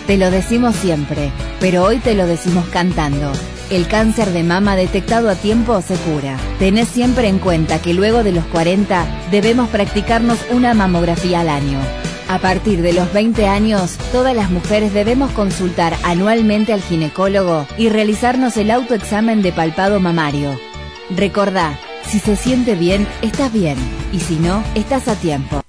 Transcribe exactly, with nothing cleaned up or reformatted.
Te lo decimos siempre, pero hoy te lo decimos cantando. El cáncer de mama detectado a tiempo se cura. Tenés siempre en cuenta que luego de los cuarenta debemos practicarnos una mamografía al año. A partir de los veinte años, todas las mujeres debemos consultar anualmente al ginecólogo y realizarnos el autoexamen de palpado mamario. Recordá, si se siente bien, estás bien, y si no, estás a tiempo.